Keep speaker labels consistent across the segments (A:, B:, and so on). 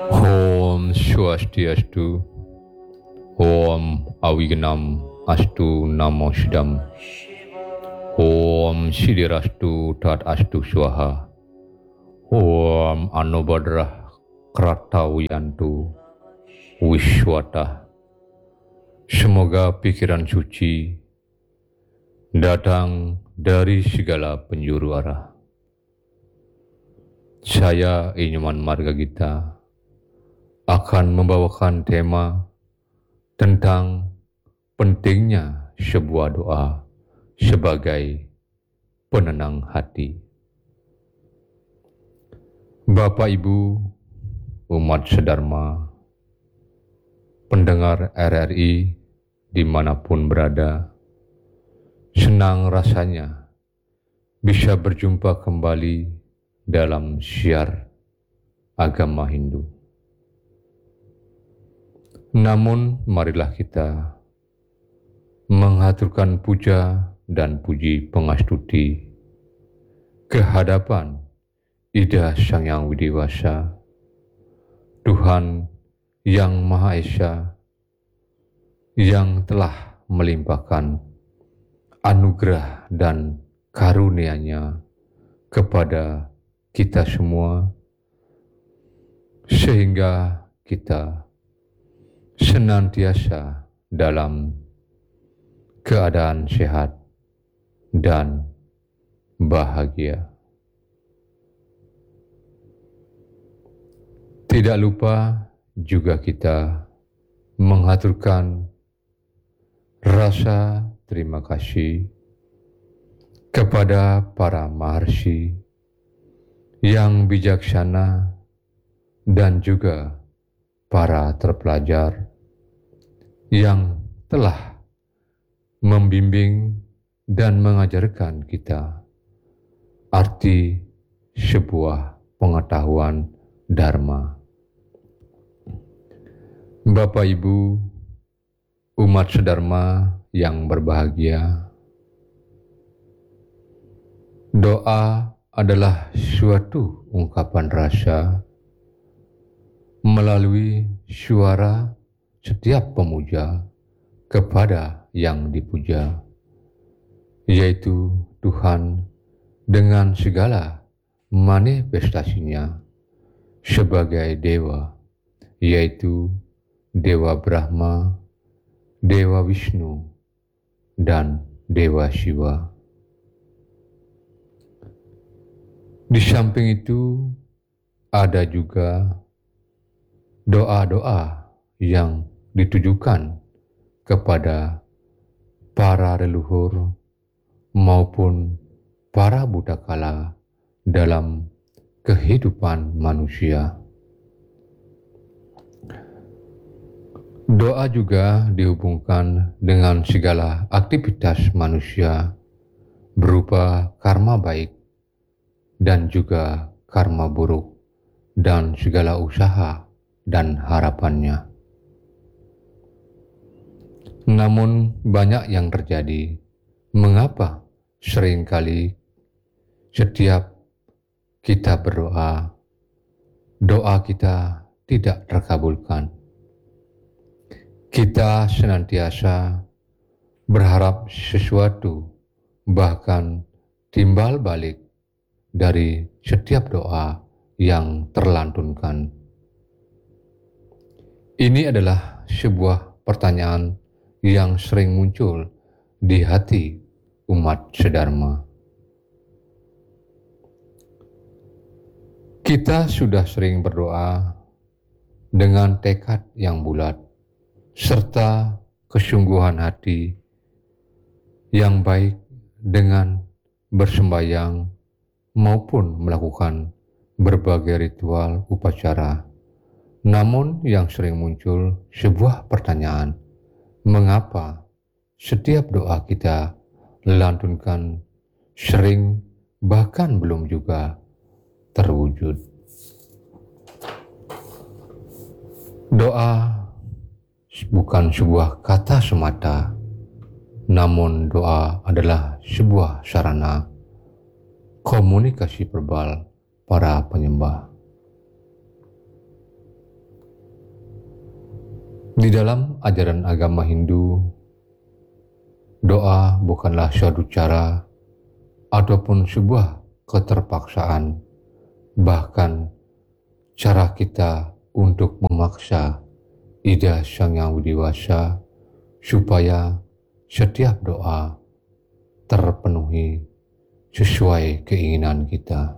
A: Om Swastiastu. Om Awignam Astu Namo Siddham. Om Sidirastu Tat Astu Swaha. Om Anubadrah Kratawiyantu Wiswata. Semoga pikiran suci datang dari segala penjuru arah. Saya Inyuman Margagita akan membawakan tema tentang pentingnya sebuah doa sebagai penenang hati. Bapak Ibu, umat sedharma, pendengar RRI dimanapun berada, senang rasanya bisa berjumpa kembali dalam syiar agama Hindu. Namun marilah kita mengaturkan puja dan puji pengastuti kehadapan Ida Sang Yang Widewasa, Tuhan yang Maha Esa, yang telah melimpahkan anugerah dan karunia-Nya kepada kita semua, sehingga kita senantiasa dalam keadaan sehat dan bahagia. Tidak lupa juga kita mengaturkan rasa terima kasih kepada para maharsi yang bijaksana dan juga para terpelajar yang telah membimbing dan mengajarkan kita arti sebuah pengetahuan Dharma. Bapak Ibu, umat sedharma yang berbahagia, doa adalah suatu ungkapan rasa melalui suara setiap pemuja kepada yang dipuja, yaitu Tuhan dengan segala manifestasinya sebagai Dewa, yaitu Dewa Brahma, Dewa Wisnu, dan Dewa Siwa. Di samping itu ada juga doa-doa yang ditujukan kepada para leluhur maupun para buddhakala dalam kehidupan manusia. Doa juga dihubungkan dengan segala aktivitas manusia berupa karma baik dan juga karma buruk dan segala usaha dan harapannya. Namun banyak yang terjadi. Mengapa seringkali setiap kita berdoa, doa kita tidak terkabulkan? Kita senantiasa berharap sesuatu, bahkan timbal balik dari setiap doa yang terlantunkan. Ini adalah sebuah pertanyaan yang sering muncul di hati umat sedharma. Kita sudah sering berdoa dengan tekad yang bulat serta kesungguhan hati yang baik dengan bersembahyang maupun melakukan berbagai ritual upacara. Namun yang sering muncul sebuah pertanyaan, mengapa setiap doa kita lantunkan sering bahkan belum juga terwujud? Doa bukan sebuah kata semata, namun doa adalah sebuah sarana komunikasi verbal para penyembah. Di dalam ajaran agama Hindu, doa bukanlah suatu cara ataupun sebuah keterpaksaan, bahkan cara kita untuk memaksa Ida Sang Yang Widi Wasa supaya setiap doa terpenuhi sesuai keinginan kita.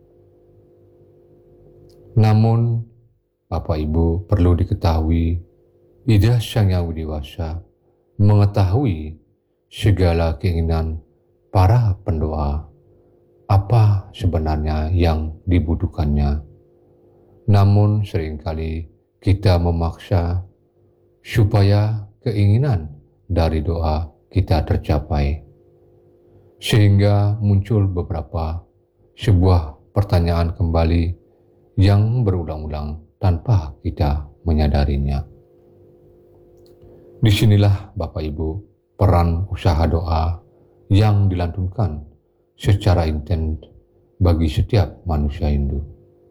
A: Namun, Bapak Ibu perlu diketahui, Ida Sang Yang Widi Wasa mengetahui segala keinginan para pendoa, apa sebenarnya yang dibutuhkannya. Namun seringkali kita memaksa supaya keinginan dari doa kita tercapai, sehingga muncul sebuah pertanyaan kembali yang berulang-ulang tanpa kita menyadarinya. Disinilah Bapak Ibu peran usaha doa yang dilantunkan secara intens bagi setiap manusia Hindu.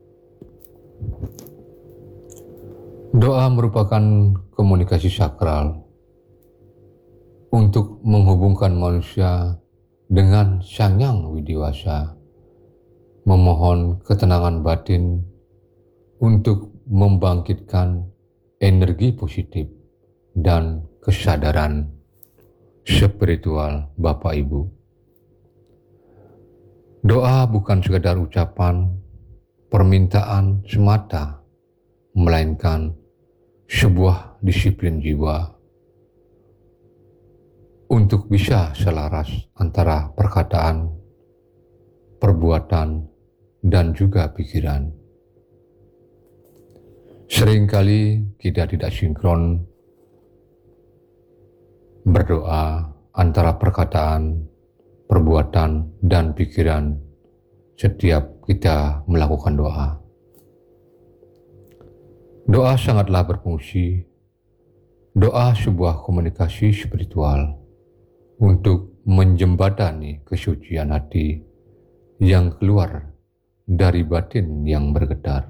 A: Doa merupakan komunikasi sakral untuk menghubungkan manusia dengan Sang Yang Widi Wasa, memohon ketenangan batin untuk membangkitkan energi positif dan kesadaran spiritual Bapak Ibu. Doa bukan sekadar ucapan, permintaan semata, melainkan sebuah disiplin jiwa untuk bisa selaras antara perkataan, perbuatan, dan juga pikiran. Seringkali kita tidak sinkron berdoa antara perkataan, perbuatan, dan pikiran setiap kita melakukan doa. Doa sangatlah berfungsi. Doa sebuah komunikasi spiritual untuk menjembatani kesucian hati yang keluar dari batin yang bergetar.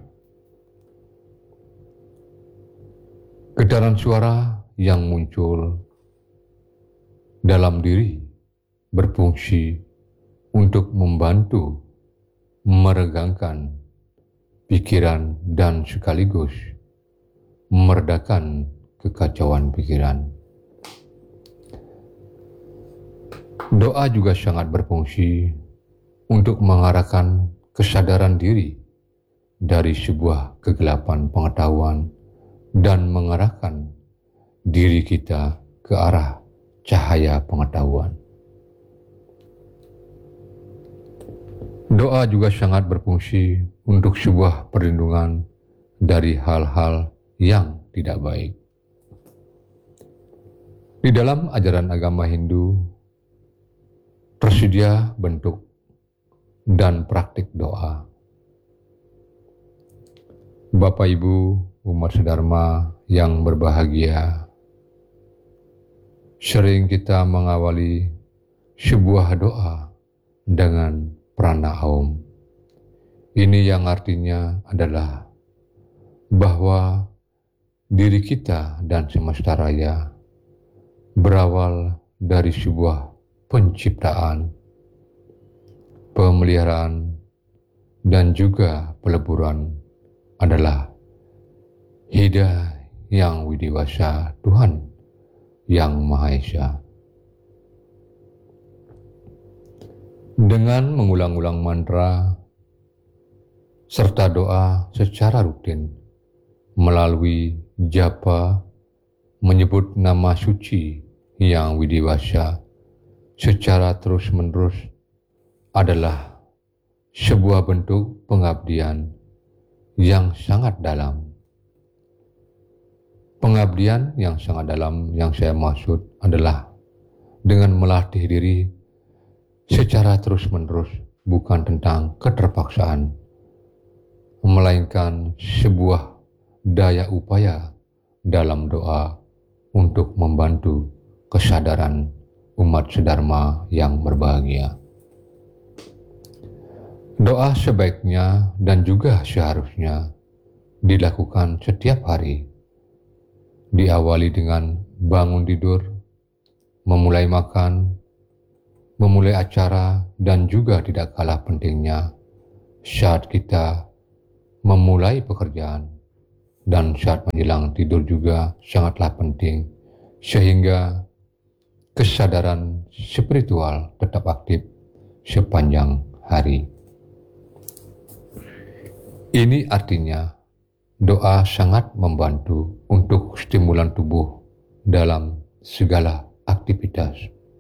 A: Getaran suara yang muncul dalam diri berfungsi untuk membantu meregangkan pikiran dan sekaligus meredakan kekacauan pikiran. Doa juga sangat berfungsi untuk mengarahkan kesadaran diri dari sebuah kegelapan pengetahuan dan mengarahkan diri kita ke arah cahaya pengetahuan. Doa juga sangat berfungsi untuk sebuah perlindungan dari hal-hal yang tidak baik. Di dalam ajaran agama Hindu, tersedia bentuk dan praktik doa. Bapak Ibu umat sedharma yang berbahagia, sering kita mengawali sebuah doa dengan prana aum. Ini yang artinya adalah bahwa diri kita dan semesta raya berawal dari sebuah penciptaan, pemeliharaan, dan juga peleburan adalah Ida Yang Widi Wasa, Tuhan Yang Maha Esa. Dengan mengulang-ulang mantra serta doa secara rutin melalui japa menyebut nama suci Yang Widi Wasa secara terus-menerus adalah sebuah bentuk pengabdian yang sangat dalam. Pengabdian yang sangat dalam yang saya maksud adalah dengan melatih diri secara terus-menerus, bukan tentang keterpaksaan, melainkan sebuah daya upaya dalam doa untuk membantu kesadaran umat sedharma yang berbahagia. Doa sebaiknya dan juga seharusnya dilakukan setiap hari diawali dengan bangun tidur, memulai makan, memulai acara, dan juga tidak kalah pentingnya saat kita memulai pekerjaan dan saat menjelang tidur juga sangatlah penting, sehingga kesadaran spiritual tetap aktif sepanjang hari. Ini artinya doa sangat membantu untuk stimulan tubuh dalam segala aktivitas.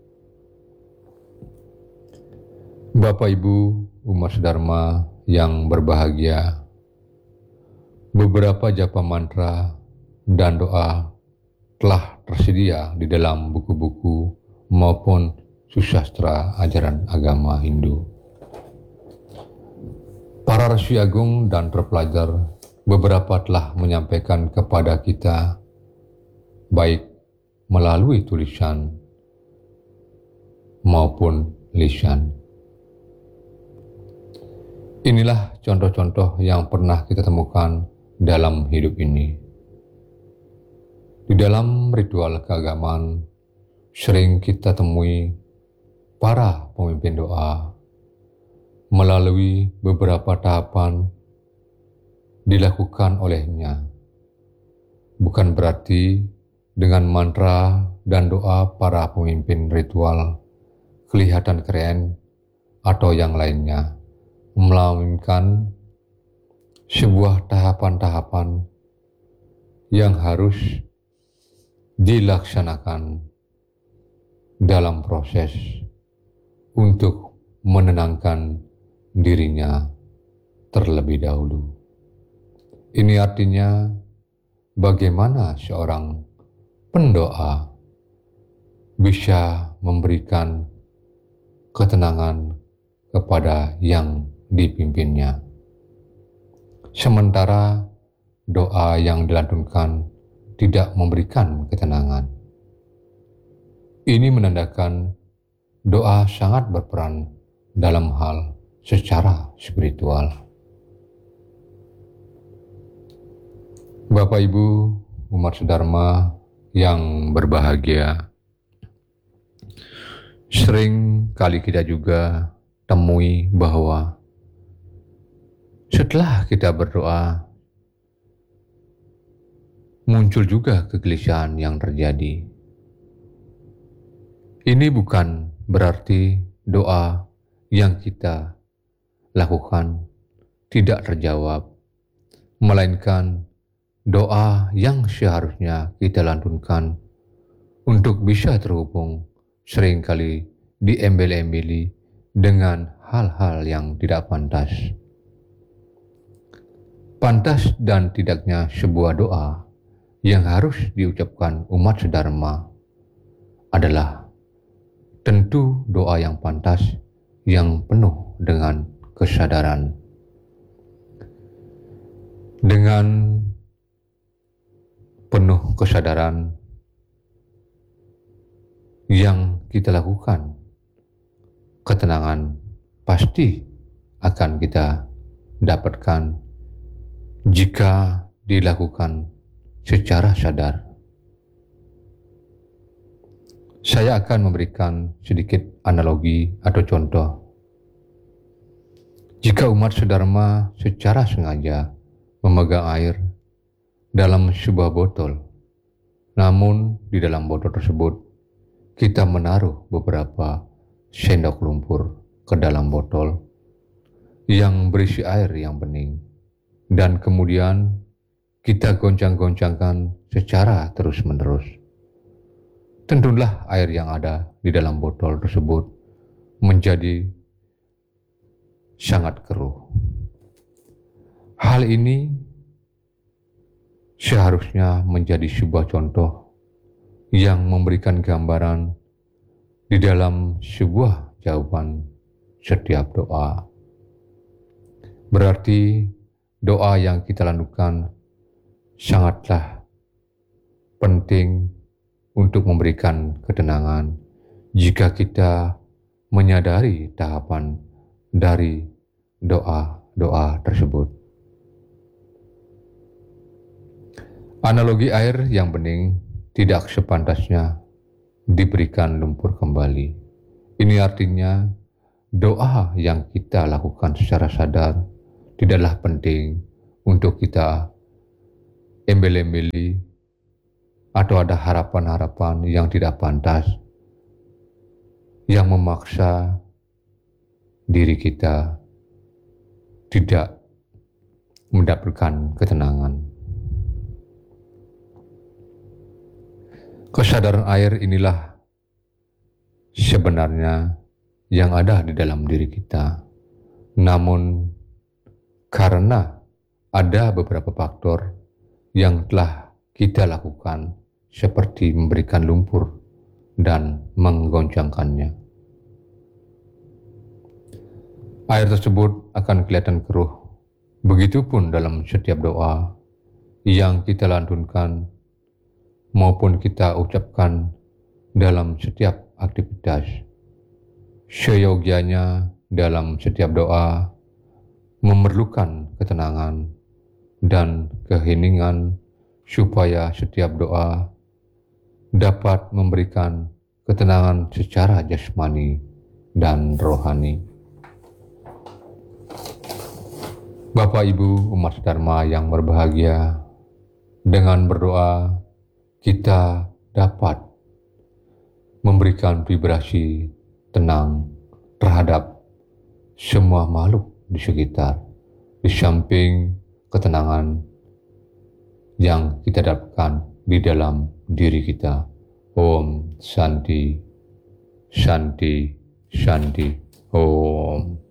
A: Bapak Ibu umat Dharma yang berbahagia, beberapa japa mantra dan doa telah tersedia di dalam buku-buku maupun susastra ajaran agama Hindu. Para Rasi Agung dan terpelajar beberapa telah menyampaikan kepada kita, baik melalui tulisan maupun lisan. Inilah contoh-contoh yang pernah kita temukan dalam hidup ini. Di dalam ritual keagamaan, sering kita temui para pemimpin doa melalui beberapa tahapan dilakukan olehnya. Bukan berarti dengan mantra dan doa para pemimpin ritual kelihatan keren atau yang lainnya, melainkan sebuah tahapan-tahapan yang harus dilaksanakan dalam proses untuk menenangkan dirinya terlebih dahulu. Ini artinya bagaimana seorang pendoa bisa memberikan ketenangan kepada yang dipimpinnya. Sementara doa yang dilantunkan tidak memberikan ketenangan. Ini menandakan doa sangat berperan dalam hal secara spiritual. Bapak Ibu umat Dharma yang berbahagia, sering kali kita juga temui bahwa setelah kita berdoa, muncul juga kegelisahan yang terjadi. Ini bukan berarti doa yang kita lakukan tidak terjawab, melainkan doa yang seharusnya kita lantunkan untuk bisa terhubung seringkali diembel-embeli dengan hal-hal yang tidak pantas. Pantas dan tidaknya sebuah doa yang harus diucapkan umat Dharma adalah tentu doa yang pantas, yang penuh dengan kesadaran. Dengan penuh kesadaran yang kita lakukan, ketenangan pasti akan kita dapatkan jika dilakukan secara sadar. Saya akan memberikan sedikit analogi atau contoh. Jika umat Dharma secara sengaja memegang air dalam sebuah botol, namun di dalam botol tersebut kita menaruh beberapa sendok lumpur ke dalam botol yang berisi air yang bening, dan kemudian kita goncang-goncangkan secara terus-menerus. Tentulah air yang ada di dalam botol tersebut menjadi sangat keruh. Hal ini seharusnya menjadi sebuah contoh yang memberikan gambaran di dalam sebuah jawaban setiap doa. Berarti doa yang kita lakukan sangatlah penting untuk memberikan ketenangan jika kita menyadari tahapan dari doa-doa tersebut. Analogi air yang bening tidak sepantasnya diberikan lumpur kembali. Ini artinya doa yang kita lakukan secara sadar tidaklah penting untuk kita embel-embeli atau ada harapan-harapan yang tidak pantas yang memaksa diri kita tidak mendapatkan ketenangan. Kesadaran air inilah sebenarnya yang ada di dalam diri kita. Namun karena ada beberapa faktor yang telah kita lakukan seperti memberikan lumpur dan menggoncangkannya, air tersebut akan kelihatan keruh. Begitupun dalam setiap doa yang kita lantunkan maupun kita ucapkan dalam setiap aktivitas. Seyogianya dalam setiap doa memerlukan ketenangan dan keheningan supaya setiap doa dapat memberikan ketenangan secara jasmani dan rohani. Bapak Ibu umat Dharma yang berbahagia, dengan berdoa kita dapat memberikan vibrasi tenang terhadap semua makhluk di sekitar, di samping ketenangan yang kita dapatkan di dalam diri kita. Om Shanti, Shanti, Shanti. Om.